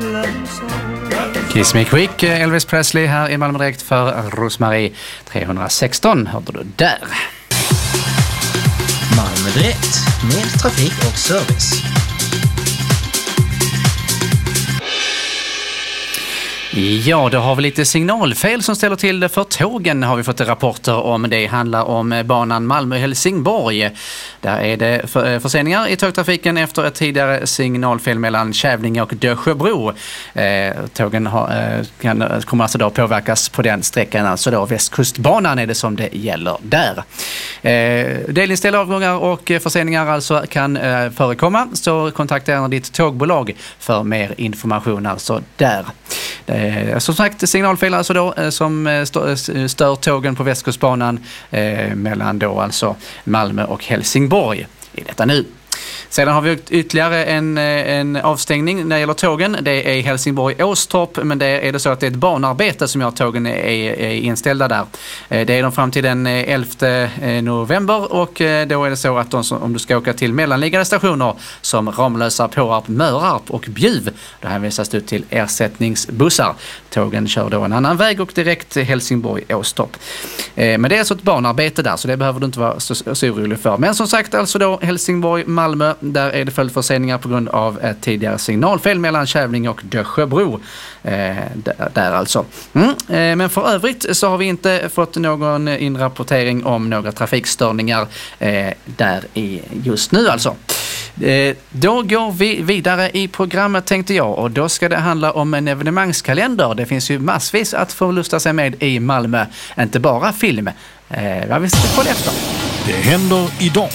Kiss Me Quick, Elvis Presley här i Malmö direkt för Rosmarie 316, hörde du där. Malmö direkt med trafik och service. Ja, då har vi lite signalfel som ställer till det för tågen, har vi fått rapporter om. Det handlar om banan Malmö-Helsingborg. Där är det förseningar i tågtrafiken efter ett tidigare signalfel mellan Kävlinge och Dösjöbro. Tågen kommer alltså då påverkas på den sträckan, alltså då Västkustbanan är det som det gäller där. Delningsställda avgångar och förseningar alltså kan förekomma, så kontakta gärna ditt tågbolag för mer information alltså där. Som sagt, signalfel alltså då som stör tågen på Västkustbanan mellan då alltså Malmö och Helsingborg i detta nu. Sedan har vi ytterligare en avstängning när det gäller tågen. Det är Helsingborg-Åstorp, men det är det så att det är ett banarbete som gör att tågen är inställda där. Det är de fram till den 11 november och då är det så att om du ska åka till mellanliggande stationer som Ramlösa, Påarp, Mörarp och Bjuv, då hänvisas du till ersättningsbussar. Tågen kör då en annan väg och direkt till Helsingborg-Åstorp. Men det är alltså ett banarbete där, så det behöver du inte vara så orolig för. Men som sagt, alltså då Helsingborg-Malmö, där är det följdförseningar på grund av ett tidigare signalfel mellan Kävlinge och Dösjöbro. Där alltså. Men för övrigt så har vi inte fått någon inrapportering om några trafikstörningar där i just nu alltså. Då går vi vidare i programmet tänkte jag, och då ska det handla om en evenemangskalender. Det finns ju massvis att få lusta sig med i Malmö, inte bara film. Vad vi ska kolla efter. Det händer idag.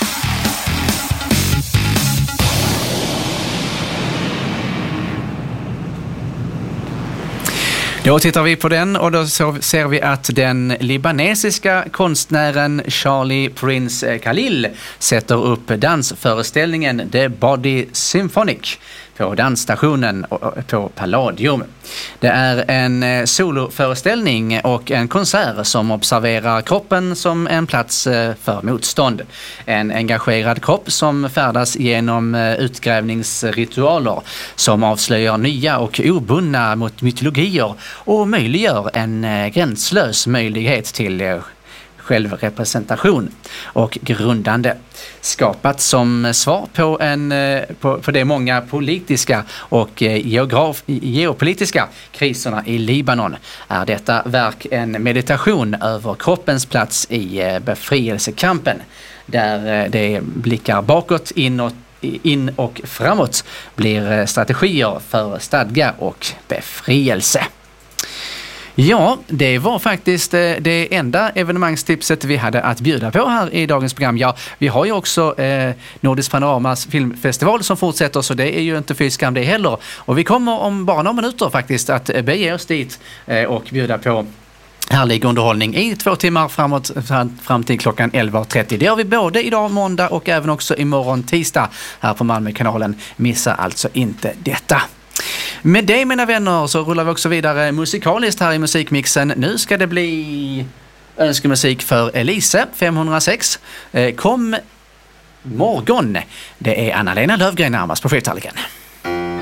Då tittar vi på den och då ser vi att den libanesiska konstnären Charlie Prince Khalil sätter upp dansföreställningen The Body Symphonic på dansstationen på Palladium. Det är en soloföreställning och en konsert som observerar kroppen som en plats för motstånd. En engagerad kropp som färdas genom utgrävningsritualer som avslöjar nya och obundna mot mytologier och möjliggör en gränslös möjlighet till självrepresentation och grundande. Skapat som svar på de många politiska och geopolitiska kriserna i Libanon är detta verk en meditation över kroppens plats i befrielsekampen, där det blickar bakåt, in och framåt blir strategier för stadga och befrielse. Ja, det var faktiskt det enda evenemangstipset vi hade att bjuda på här i dagens program. Ja, vi har ju också Nordisk Panoramas filmfestival som fortsätter, så det är ju inte fy skam det heller. Och vi kommer om bara några minuter faktiskt att bege oss dit och bjuda på härlig underhållning i 2 timmar fram till klockan 11.30. Det gör vi både idag måndag och även också imorgon tisdag här på Malmökanalen. Missa alltså inte detta. Med det, mina vänner, så rullar vi också vidare musikaliskt här i musikmixen. Nu ska det bli önskemusik för Elise 506. Kom morgon. Det är Anna-Lena Löfgren närmast på skivtallriken.